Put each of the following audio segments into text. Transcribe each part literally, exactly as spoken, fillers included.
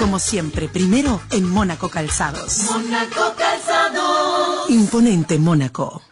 Como siempre, primero en Mónaco Calzados. Mónaco Calzados. Imponente Mónaco.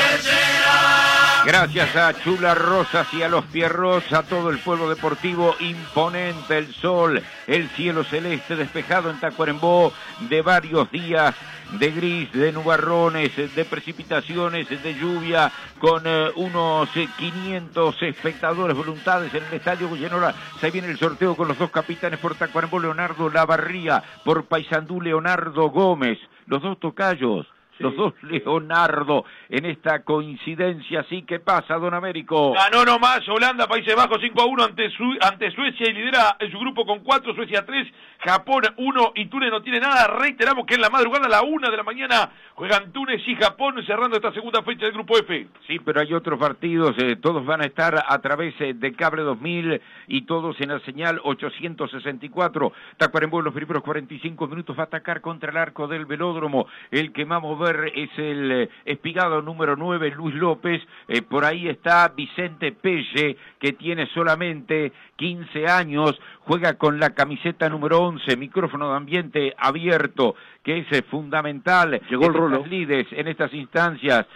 Gracias a Chula Rosas y a los Pierros, a todo el pueblo deportivo, imponente el sol, el cielo celeste despejado en Tacuarembó de varios días de gris, de nubarrones, de precipitaciones, de lluvia, con eh, unos eh, quinientos espectadores voluntades en el Estadio Goyenola. Se viene el sorteo con los dos capitanes por Tacuarembó, Leonardo Lavarría, por Paysandú, Leonardo Gómez, los dos tocayos. Sí. Los dos Leonardo en esta coincidencia. Sí, ¿qué pasa, don Américo? Ganó nomás Holanda, Países Bajos cinco a uno ante, su, ante Suecia y lidera en su grupo con cuatro, Suecia tres, Japón uno y Túnez no tiene nada. Reiteramos que en la madrugada a la una de la mañana juegan Túnez y Japón cerrando esta segunda fecha del grupo F. Sí, pero hay otros partidos, eh, todos van a estar a través eh, de Cable dos mil y todos en la señal ochocientos sesenta y cuatro. Tacuarembó en los primeros cuarenta y cinco minutos va a atacar contra el arco del velódromo. El que vamos a ver es el eh, espigado número nueve, Luis López. Eh, por ahí está Vicente Pelle, que tiene solamente quince años, juega con la camiseta número once, micrófono de ambiente abierto, que es eh, fundamental. Llegó el Rolo. Líderes en estas instancias.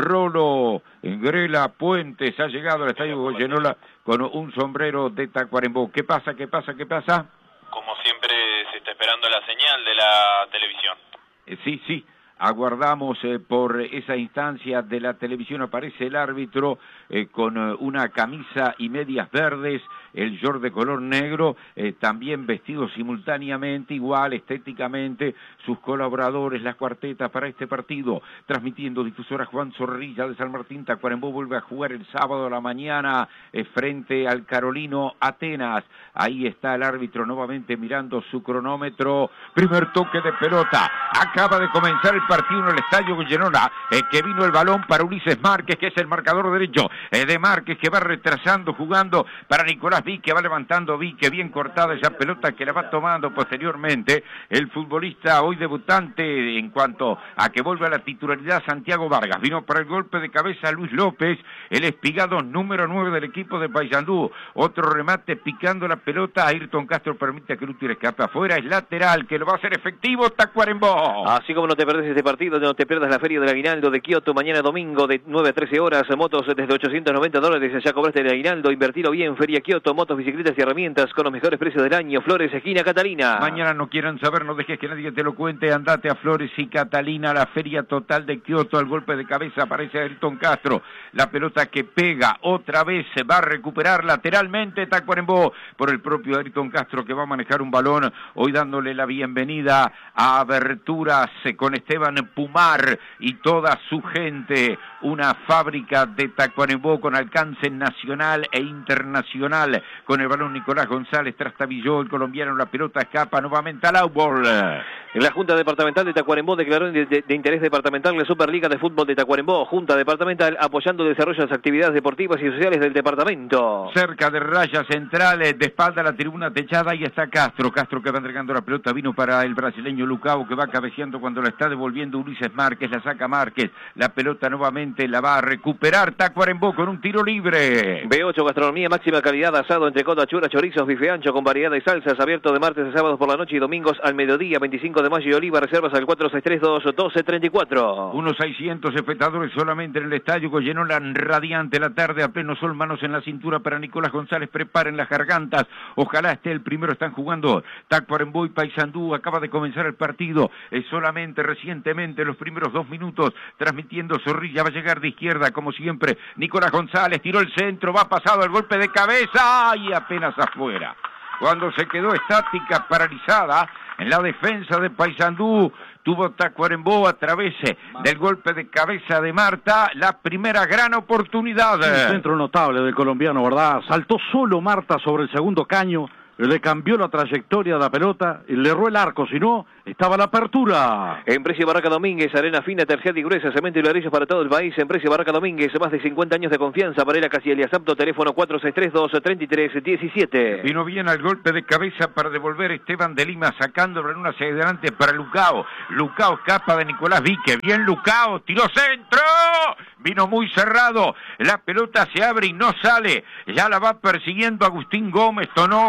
Rolo Grela Puentes ha llegado al Estadio Goyenola con un sombrero de Tacuarembó. ¿Qué pasa? ¿Qué pasa? ¿Qué pasa? Como siempre se está esperando la señal de la televisión. Eh, sí, sí. Aguardamos eh, por esa instancia de la televisión. Aparece el árbitro eh, con eh, una camisa y medias verdes, el short de color negro, eh, también vestido simultáneamente, igual estéticamente, sus colaboradores, las cuartetas para este partido, transmitiendo difusora Juan Zorrilla de San Martín. Tacuarembó vuelve a jugar el sábado a la mañana eh, frente al Carolino Atenas. Ahí está el árbitro nuevamente mirando su cronómetro. Primer toque de pelota. Acaba de comenzar el partido en el Estadio Goyenola, eh, que vino el balón para Ulises Márquez, que es el marcador derecho eh, de Márquez, que va retrasando, jugando para Nicolás Vique, va levantando Vique, bien cortada esa pelota que la va tomando posteriormente el futbolista hoy debutante en cuanto a que vuelve a la titularidad, Santiago Vargas. Vino para el golpe de cabeza Luis López, el espigado número nueve del equipo de Paysandú. Otro remate picando la pelota, Ayrton Castro permite que el útil escape afuera, es lateral, que lo va a hacer efectivo Tacuarembó. Así como no te perdés este partido, no te pierdas la Feria del Aguinaldo de Kioto mañana domingo de nueve a trece horas, motos desde ochocientos noventa dólares, ya cobraste el aguinaldo, invertilo bien, Feria Kioto, motos, bicicletas y herramientas con los mejores precios del año. Flores, esquina Catalina. Mañana no quieran saber, no dejes que nadie te lo cuente, andate a Flores y Catalina, la Feria Total de Kioto. Al golpe de cabeza aparece Ayrton Castro, la pelota que pega otra vez, se va a recuperar lateralmente Tacuarembó por el propio Ayrton Castro, que va a manejar un balón, hoy dándole la bienvenida a Aberturas con Esteban Pumar y toda su gente. Una fábrica de Tacuarembó con alcance nacional e internacional. Con el balón Nicolás González, trastabilló el colombiano, la pelota escapa nuevamente al outball. La Junta Departamental de Tacuarembó declaró de, de, de interés departamental la Superliga de Fútbol de Tacuarembó. Junta Departamental apoyando el desarrollo de las actividades deportivas y sociales del departamento. Cerca de raya centrales, de espalda a la tribuna techada, ahí está Castro. Castro que va entregando la pelota, vino para el brasileño Lucao, que va cabeceando cuando la está devolviendo Ulises Márquez, la saca Márquez, la pelota nuevamente la va a recuperar Tacuarembó con un tiro libre. B ocho Gastronomía, máxima calidad, asado, entrecot, achura, chorizos, bife ancho con variedad de salsas, abierto de martes a sábados por la noche y domingos al mediodía, veinticinco de mayo y Oliva, reservas al cuatro seis tres dos, uno dos tres cuatro. Unos seiscientos espectadores solamente en el estadio Goyenola, radiante la tarde a pleno sol, manos en la cintura para Nicolás González, preparen las gargantas, ojalá esté el primero. Están jugando Tacuarembó y Paysandú, acaba de comenzar el partido, es solamente recientemente los primeros dos minutos, transmitiendo Zorrilla, va a llegar de izquierda como siempre, Nicolás González tiró el centro, va pasado el golpe de cabeza y apenas afuera. Cuando se quedó estática, paralizada en la defensa de Paysandú, tuvo Tacuarembó a través del golpe de cabeza de Marta la primera gran oportunidad. Un centro notable del colombiano, ¿verdad? Saltó solo Marta sobre el segundo caño, le cambió la trayectoria de la pelota y le erró el arco, si no, estaba la apertura. En Precio Barraca Domínguez, arena fina, terciada y gruesa, cemento y ladrillos para todo el país. En Precio Barraca Domínguez, más de cincuenta años de confianza. Varela Casiel y Asapto, teléfono cuatro seis tres dos, tres tres uno siete. Vino bien al golpe de cabeza para devolver Esteban de Lima, sacándolo en una hacia adelante para Lucao. Lucao escapa de Nicolás Vique, bien Lucao, tiró centro, vino muy cerrado, la pelota se abre y no sale, ya la va persiguiendo Agustín Gómez, Tonó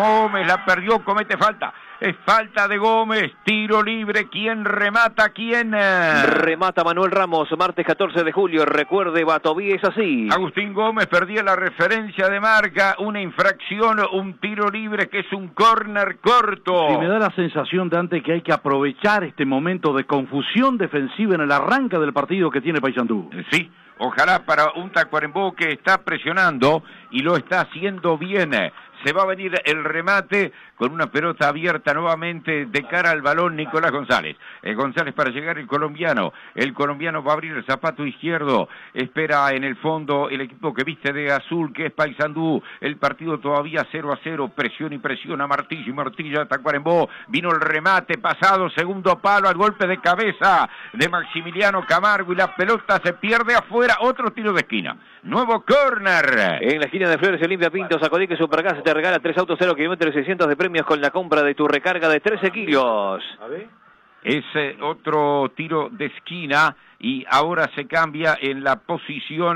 Gómez, la perdió, comete falta. Es falta de Gómez, tiro libre. ¿Quién remata? ¿Quién? Remata Manuel Ramos, martes catorce de julio. Recuerde, Batoví es así. Agustín Gómez perdía la referencia de marca, una infracción, un tiro libre que es un córner corto. Sí, me da la sensación, Dante, que hay que aprovechar este momento de confusión defensiva en el arranque del partido que tiene Paysandú. Sí, ojalá para un Tacuarembó que está presionando y lo está haciendo bien. Se va a venir el remate con una pelota abierta nuevamente de cara al balón Nicolás González. Eh, González para llegar el colombiano. El colombiano va a abrir el zapato izquierdo. Espera en el fondo el equipo que viste de azul, que es Paysandú. El partido todavía cero a cero. Presión y presión a Martillo y Martillo a Tacuarembó. Vino el remate pasado, segundo palo al golpe de cabeza de Maximiliano Camargo y la pelota se pierde afuera. Otro tiro de esquina. Nuevo córner. En la esquina de Flores Olimpia Pinto, Sacodique Supergas te regala tres autos cero kilómetros seiscientos de premios con la compra de tu recarga de trece kilos. A ver. Es eh, otro tiro de esquina y ahora se cambia en la posición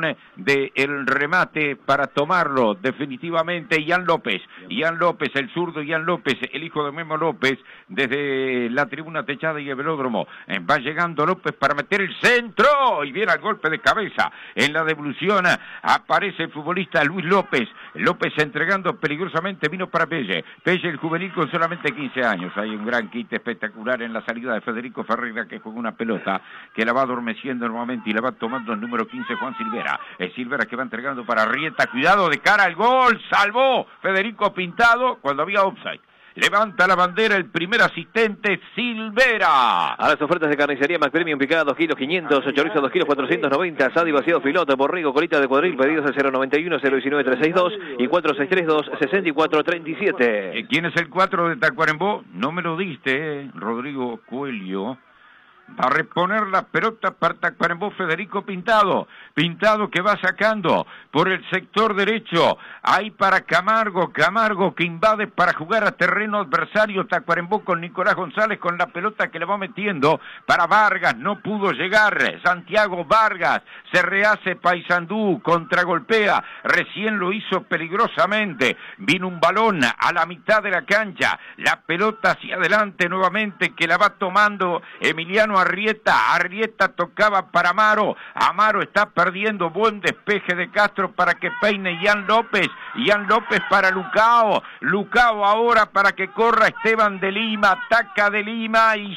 del remate para tomarlo definitivamente Ian López. Ian López, el zurdo Ian López, el hijo de Memo López, desde la tribuna techada y el velódromo. Eh, va llegando López para meter el centro y viene al golpe de cabeza. En la devolución aparece el futbolista Luis López. López entregando peligrosamente, vino para Pelle. Pelle, el juvenil con solamente quince años. Hay un gran kit espectacular en la salida de Federico Ferreira, que con una pelota que la va adormeciendo nuevamente y la va tomando el número quince, Juan Silvera. Es Silvera que va entregando para Arrieta. Cuidado de cara al gol. Salvó Federico Pintado cuando había offside. Levanta la bandera el primer asistente, Silvera. A las ofertas de carnicería Mac Premium, picada dos kilos quinientos, chorizo dos kilos cuatrocientos noventa, asado y vaciado filote, borrego, colita de cuadril, pedidos al cero noventa y uno, cero diecinueve, trescientos sesenta y dos y cuatro seis tres dos, sesenta y cuatro treinta y siete. ¿Quién es el cuatro de Tacuarembó? No me lo diste, eh. Rodrigo Coelho. Va a reponer la pelota para Tacuarembó, Federico Pintado. Pintado que va sacando por el sector derecho. Ahí para Camargo. Camargo que invade para jugar a terreno adversario. Tacuarembó con Nicolás González con la pelota que le va metiendo para Vargas. No pudo llegar. Santiago Vargas. Se rehace Paysandú. Contragolpea. Recién lo hizo peligrosamente. Vino un balón a la mitad de la cancha. La pelota hacia adelante nuevamente que la va tomando Emiliano Arrieta. Arrieta tocaba para Amaro. Amaro está perdiendo. Buen despeje de Castro para que peine Ian López. Ian López para Lucao. Lucao ahora para que corra Esteban de Lima. Ataca de Lima y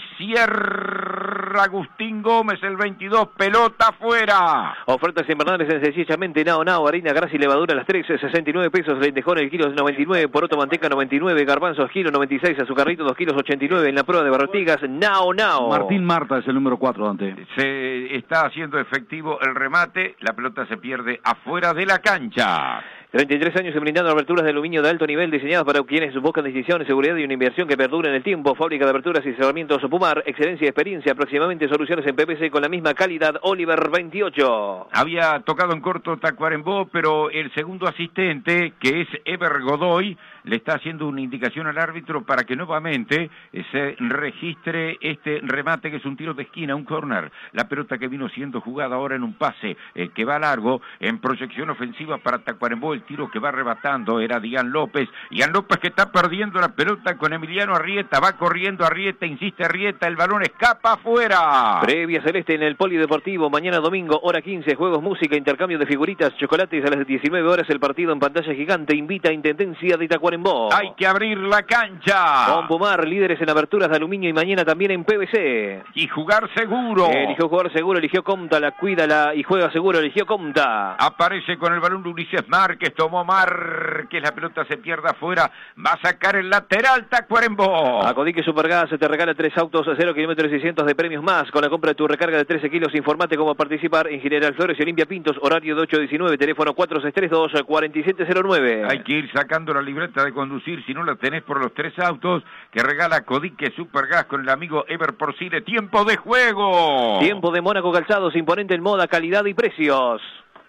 cierra Agustín Gómez, el veintidós. Pelota afuera. Ofertas invernales en sencillamente Nao Nao. Harina, grasa y levadura a las tres, sesenta y nueve pesos. Lentejón el kilo noventa y nueve. Poroto manteca noventa y nueve. Garbanzos kilo noventa y seis. Azucarrito dos kilos ochenta y nueve. En la prueba de Barrotigas, Nao Nao. Martín Marta es el número cuatro, Dante. Se está haciendo efectivo el remate, la pelota se pierde afuera de la cancha. treinta y tres años y brindando aberturas de aluminio de alto nivel diseñadas para quienes buscan decisión, seguridad y una inversión que perdure en el tiempo. Fábrica de aberturas y cerramientos Pumar, excelencia y experiencia, próximamente soluciones en P V C con la misma calidad. Oliver veintiocho. Había tocado en corto Tacuarembó, pero el segundo asistente, que es Ever Godoy, le está haciendo una indicación al árbitro para que nuevamente se registre este remate, que es un tiro de esquina, un córner. La pelota que vino siendo jugada ahora en un pase eh, que va largo, en proyección ofensiva para Tacuarembó. El tiro que va arrebatando era Ian López. Ian López que está perdiendo la pelota con Emiliano Arrieta. Va corriendo Arrieta, insiste Arrieta, el balón escapa afuera. Previa celeste en el Polideportivo, mañana domingo, hora quince, juegos, música, intercambio de figuritas, chocolates a las diecinueve horas, el partido en pantalla gigante, invita a Intendencia de Tacuarembó. Hay que abrir la cancha. Con Pumar, líderes en aberturas de aluminio y mañana también en P V C. Y jugar seguro. Eligió jugar seguro, eligió Comta, la cuida la y juega seguro, eligió Comta. Aparece con el balón Ulises Márquez, tomó Márquez, la pelota se pierde afuera, va a sacar el lateral Tacuarembó. Acodique Supergas te regala tres autos a cero kilómetros seiscientos de premios más. Con la compra de tu recarga de trece kilos, informate cómo participar en General Flores y Olimpia Pintos, horario de ocho a diecinueve, teléfono cuatro seis tres dos, cuatro siete cero nueve. Hay que ir sacando la libreta de conducir, si no la tenés, por los tres autos que regala Codique Supergas con el amigo Ever Porcile. Tiempo de juego. Tiempo de Mónaco Calzados, imponente en moda, calidad y precios.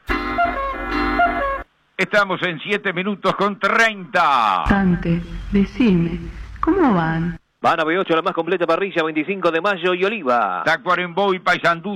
Estamos en siete minutos con treinta. Dante, decime, ¿cómo van? Van a B ocho, la más completa parrilla, veinticinco de mayo y Oliva. Tacuarembó y Paysandú